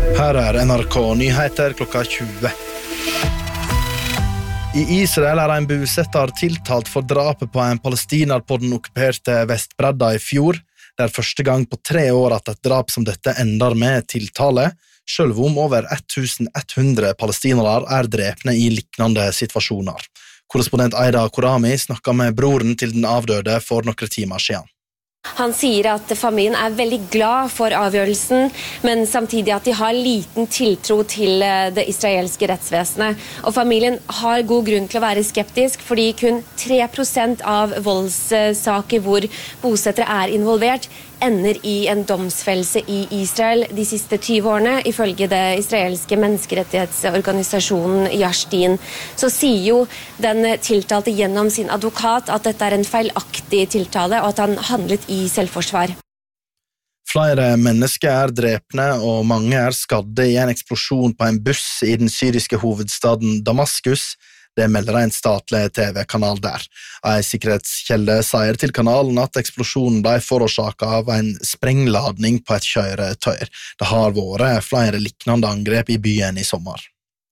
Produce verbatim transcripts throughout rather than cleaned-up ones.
Her er N R K Nyheter klokka tjue. I Israel er en bosetter tiltalt for drapet på en palestiner på den okkuperte Vestbredda i fjor. Det er første gang på tre år at et drap som dette ender med tiltale, selv om over tusen ett hundre palestinere er drepne i liknande situasjoner. Korrespondent Aida Korami snakket med broren til den avdøde for noen timer siden. Han sier at familien er veldig glad for avgjørelsen, men samtidig at de har liten tiltro til det israelske rettsvesenet. Og familien har god grunn til å være skeptisk, fordi kun tre prosent av voldssaker hvor bosettere er involvert, ender i en domsfellelse i Israel de siste tyve årene, ifølge det israelske menneskerettighetsorganisasjonen Yashdin. Så sier jo den tiltalte gjennom sin advokat at dette er en feilaktig tiltale, og at han handlet i selvforsvar. Flere mennesker er drepne, og mange er skadde i en eksplosjon på en buss i den syriske hovedstaden Damaskus. Det melder en statlig T V-kanal der. En sikkerhetskjelde sier til kanalen at eksplosjonen ble forårsaket av en sprengladning på et kjøretøy. Det har vært flere liknande angrep i byen i sommer.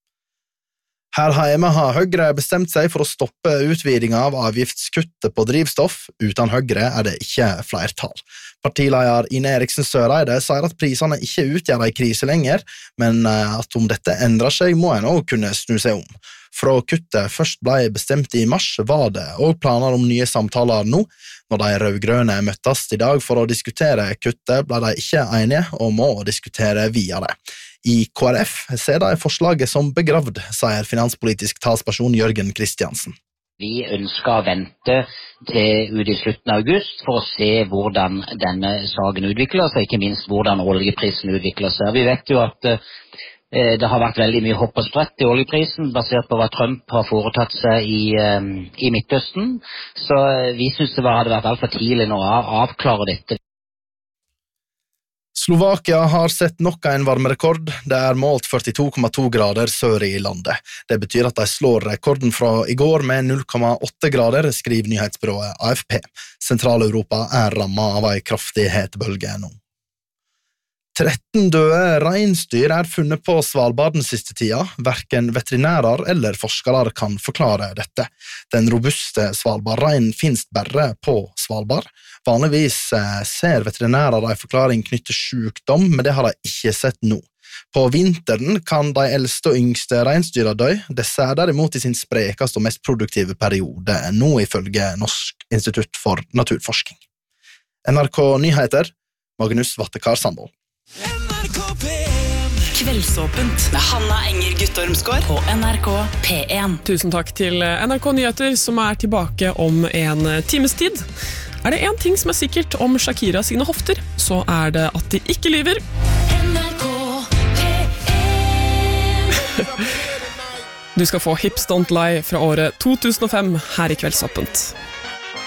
Her hjemme har Høyre bestemt seg for å stoppe utvidingen av avgiftskuttet på drivstoff. Uten Høyre er det ikke flertall. Partileder Ine Eriksen Søreide sier at prisene ikke utgjør en krise lenger, men at om dette endrer seg, må en også kunne snu seg om. Fra kuttet først ble bestemt i mars, var det og planer om nye samtaler nå. Når de rødgrønne møttes i dag for å diskutere kuttet, ble de ikke enige og må diskutere videre. I K R F ser de forslaget som begravd, sier finanspolitisk talsperson Jørgen Kristiansen. Vi ønsker å vente til ut i slutten av august for å se hvordan denne saken utvikler seg, ikke minst hvordan oljeprisen utvikler seg. Vi vet jo at eh, det har vært veldig mye hopp og sprett i oljeprisen, basert på hva Trump har foretatt seg i, eh, i Midtøsten. Så vi synes det var, hadde vært alt for tidlig nå å avklare dette. Slovakia har sett nok en varmerekord. Det er målt førtito komma to grader sør i landet. Det betyr at de slår rekorden fra i går med null komma åtte grader, skriver nyhetsbyrået A F P. Sentral-Europa er rammet av en kraftig hetebølge nå. tretten døde reinsdyr er funnet på Svalbard den siste tida. Hverken veterinærer eller forskere kan forklare dette. Den robuste Svalbardreinen finnes bare på Svalbard. Vanligvis ser veterinærer en forklaring knyttet sykdom, men det har de ikke sett nå. På vinteren kan de eldste og yngste reinsdyra dø. Disse er derimot i sin sprekeste og mest produktive periode, nå ifølge Norsk institutt for naturforskning. N R K Nyheter, Magnus Vattekar Sandvold. Kveldsåpent med Hanna Enger Guttormsgård på N R K P en. Tusen takk til N R K Nyheter, som er tilbake om en times tid. Er det en ting som er sikkert om Shakira sine hofter, så er det at de ikke lyver. N R K P en. Du skal få Hips Don't Lie fra året to tusen og fem her i Kveldsåpent.